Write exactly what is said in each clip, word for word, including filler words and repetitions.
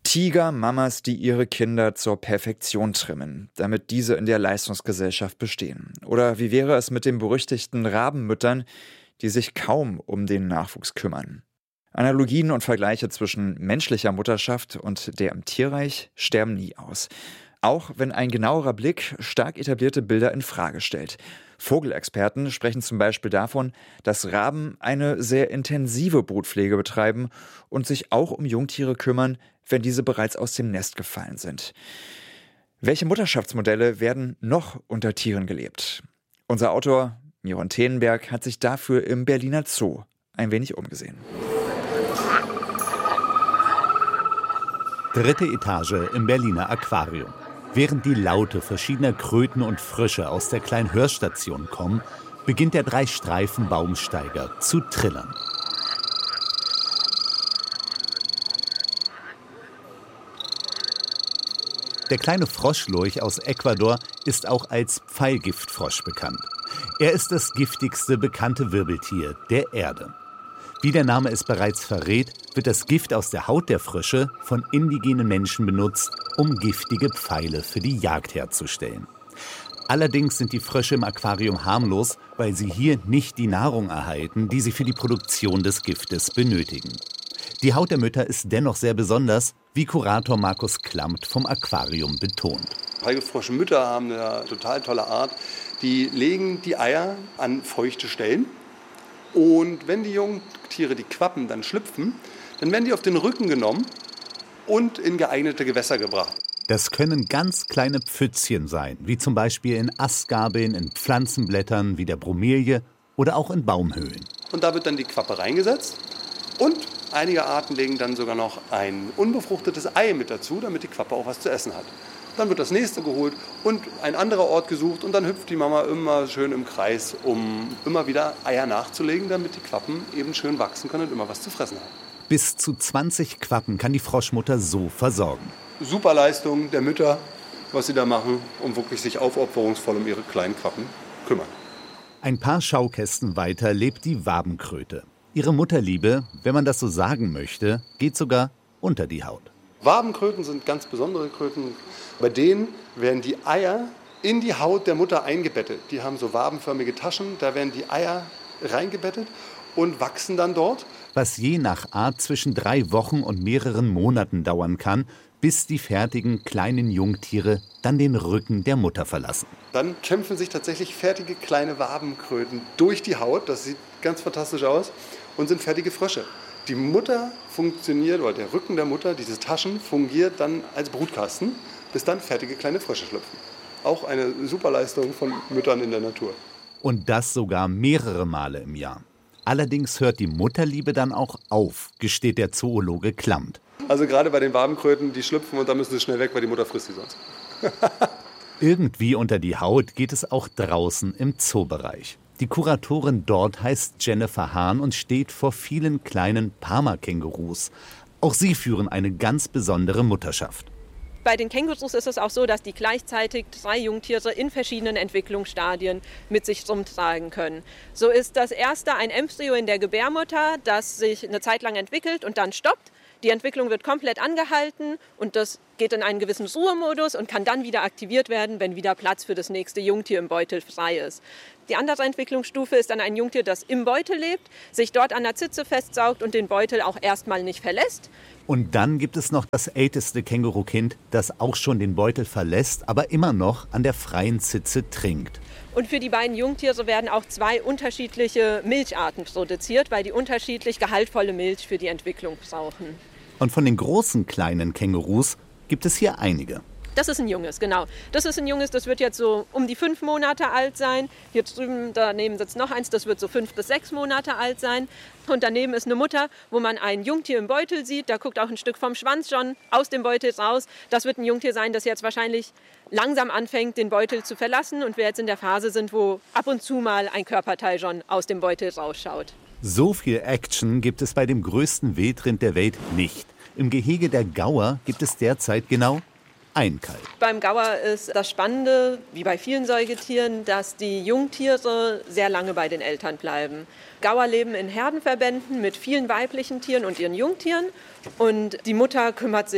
Tigermamas, die ihre Kinder zur Perfektion trimmen, damit diese in der Leistungsgesellschaft bestehen. Oder wie wäre es mit den berüchtigten Rabenmüttern, die sich kaum um den Nachwuchs kümmern? Analogien und Vergleiche zwischen menschlicher Mutterschaft und der im Tierreich sterben nie aus. Auch wenn ein genauerer Blick stark etablierte Bilder in Frage stellt. Vogelexperten sprechen zum Beispiel davon, dass Raben eine sehr intensive Brutpflege betreiben und sich auch um Jungtiere kümmern, wenn diese bereits aus dem Nest gefallen sind. Welche Mutterschaftsmodelle werden noch unter Tieren gelebt? Unser Autor Miron Tenenberg hat sich dafür im Berliner Zoo ein wenig umgesehen. Dritte Etage im Berliner Aquarium. Während die Laute verschiedener Kröten und Frösche aus der kleinen Hörstation kommen, beginnt der Drei-Streifen-Baumsteiger zu trillern. Der kleine Froschlurch aus Ecuador ist auch als Pfeilgiftfrosch bekannt. Er ist das giftigste bekannte Wirbeltier der Erde. Wie der Name es bereits verrät, wird das Gift aus der Haut der Frösche von indigenen Menschen benutzt, um giftige Pfeile für die Jagd herzustellen. Allerdings sind die Frösche im Aquarium harmlos, weil sie hier nicht die Nahrung erhalten, die sie für die Produktion des Giftes benötigen. Die Haut der Mütter ist dennoch sehr besonders, wie Kurator Markus Klammt vom Aquarium betont. Pfeilgiftfroschmütter haben eine total tolle Art. Die legen die Eier an feuchte Stellen. Und wenn die Jungtiere, die Quappen, dann schlüpfen, dann werden die auf den Rücken genommen und in geeignete Gewässer gebracht. Das können ganz kleine Pfützchen sein, wie zum Beispiel in Astgabeln, in Pflanzenblättern wie der Bromelie oder auch in Baumhöhlen. Und da wird dann die Quappe reingesetzt und einige Arten legen dann sogar noch ein unbefruchtetes Ei mit dazu, damit die Quappe auch was zu essen hat. Dann wird das nächste geholt und ein anderer Ort gesucht und dann hüpft die Mama immer schön im Kreis, um immer wieder Eier nachzulegen, damit die Quappen eben schön wachsen können und immer was zu fressen haben. Bis zu zwanzig Quappen kann die Froschmutter so versorgen. Super Leistung der Mütter, was sie da machen, um wirklich sich aufopferungsvoll um ihre kleinen Quappen kümmern. Ein paar Schaukästen weiter lebt die Wabenkröte. Ihre Mutterliebe, wenn man das so sagen möchte, geht sogar unter die Haut. Wabenkröten sind ganz besondere Kröten. Bei denen werden die Eier in die Haut der Mutter eingebettet. Die haben so wabenförmige Taschen, da werden die Eier reingebettet und wachsen dann dort. Was je nach Art zwischen drei Wochen und mehreren Monaten dauern kann, bis die fertigen kleinen Jungtiere dann den Rücken der Mutter verlassen. Dann kämpfen sich tatsächlich fertige kleine Wabenkröten durch die Haut, das sieht ganz fantastisch aus, und sind fertige Frösche. Die Mutter funktioniert, oder der Rücken der Mutter, diese Taschen, fungiert dann als Brutkasten, bis dann fertige kleine Frösche schlüpfen. Auch eine Superleistung von Müttern in der Natur. Und das sogar mehrere Male im Jahr. Allerdings hört die Mutterliebe dann auch auf, gesteht der Zoologe Klammt. Also gerade bei den Wabenkröten, die schlüpfen und dann müssen sie schnell weg, weil die Mutter frisst sie sonst. Irgendwie unter die Haut geht es auch draußen im Zoobereich. Die Kuratorin dort heißt Jennifer Hahn und steht vor vielen kleinen Parma-Kängurus. Auch sie führen eine ganz besondere Mutterschaft. Bei den Kängurus ist es auch so, dass die gleichzeitig drei Jungtiere in verschiedenen Entwicklungsstadien mit sich rumtragen können. So ist das erste ein Embryo in der Gebärmutter, das sich eine Zeit lang entwickelt und dann stoppt. Die Entwicklung wird komplett angehalten und das geht in einen gewissen Ruhemodus und kann dann wieder aktiviert werden, wenn wieder Platz für das nächste Jungtier im Beutel frei ist. Die andere Entwicklungsstufe ist dann ein Jungtier, das im Beutel lebt, sich dort an der Zitze festsaugt und den Beutel auch erstmal nicht verlässt. Und dann gibt es noch das älteste Kängurukind, das auch schon den Beutel verlässt, aber immer noch an der freien Zitze trinkt. Und für die beiden Jungtiere werden auch zwei unterschiedliche Milcharten produziert, weil die unterschiedlich gehaltvolle Milch für die Entwicklung brauchen. Und von den großen kleinen Kängurus gibt es hier einige. Das ist ein Junges, genau. Das ist ein Junges, das wird jetzt so um die fünf Monate alt sein. Hier drüben daneben sitzt noch eins, das wird so fünf bis sechs Monate alt sein. Und daneben ist eine Mutter, wo man ein Jungtier im Beutel sieht. Da guckt auch ein Stück vom Schwanz schon aus dem Beutel raus. Das wird ein Jungtier sein, das jetzt wahrscheinlich langsam anfängt, den Beutel zu verlassen. Und wir jetzt in der Phase sind, wo ab und zu mal ein Körperteil schon aus dem Beutel rausschaut. So viel Action gibt es bei dem größten Wildrind der Welt nicht. Im Gehege der Gauer gibt es derzeit genau ein Kalb. Beim Gauer ist das Spannende, wie bei vielen Säugetieren, dass die Jungtiere sehr lange bei den Eltern bleiben. Gauer leben in Herdenverbänden mit vielen weiblichen Tieren und ihren Jungtieren. Und die Mutter kümmert sich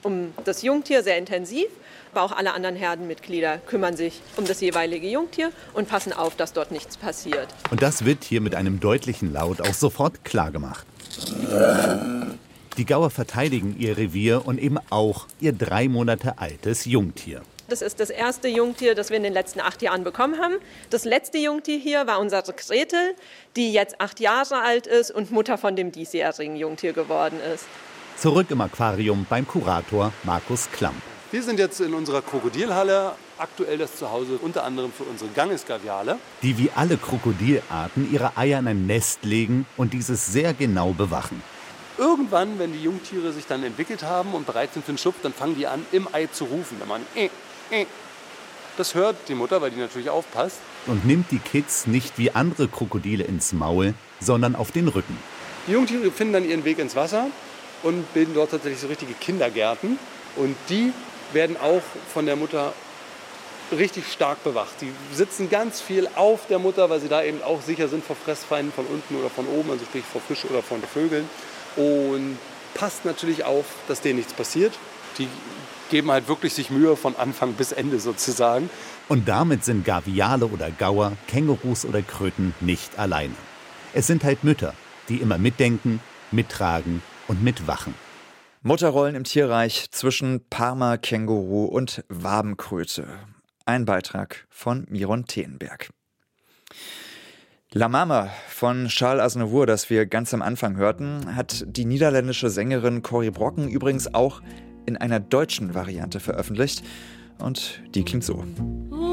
um das Jungtier sehr intensiv, aber auch alle anderen Herdenmitglieder kümmern sich um das jeweilige Jungtier und passen auf, dass dort nichts passiert. Und das wird hier mit einem deutlichen Laut auch sofort klargemacht. Die Gauer verteidigen ihr Revier und eben auch ihr drei Monate altes Jungtier. Das ist das erste Jungtier, das wir in den letzten acht Jahren bekommen haben. Das letzte Jungtier hier war unsere Gretel, die jetzt acht Jahre alt ist und Mutter von dem diesjährigen Jungtier geworden ist. Zurück im Aquarium beim Kurator Markus Klamm. Wir sind jetzt in unserer Krokodilhalle, aktuell das Zuhause unter anderem für unsere Gangesgaviale. Die wie alle Krokodilarten ihre Eier in ein Nest legen und dieses sehr genau bewachen. Irgendwann, wenn die Jungtiere sich dann entwickelt haben und bereit sind für den Schlupf, dann fangen die an, im Ei zu rufen. Wenn man äh, äh. Das hört die Mutter, weil die natürlich aufpasst. Und nimmt die Kids nicht wie andere Krokodile ins Maul, sondern auf den Rücken. Die Jungtiere finden dann ihren Weg ins Wasser und bilden dort tatsächlich so richtige Kindergärten. Und die werden auch von der Mutter richtig stark bewacht. Die sitzen ganz viel auf der Mutter, weil sie da eben auch sicher sind vor Fressfeinden von unten oder von oben, also sprich vor Fisch oder von Vögeln. Und passt natürlich auf, dass denen nichts passiert. Die geben halt wirklich sich Mühe von Anfang bis Ende sozusagen. Und damit sind Gaviale oder Gauer, Kängurus oder Kröten nicht alleine. Es sind halt Mütter, die immer mitdenken, mittragen und mitwachen. Mutterrollen im Tierreich zwischen Parma, Känguru und Wabenkröte. Ein Beitrag von Miron Teenberg. La Mama von Charles Aznavour, das wir ganz am Anfang hörten, hat die niederländische Sängerin Corrie Brokken übrigens auch in einer deutschen Variante veröffentlicht. Und die klingt so.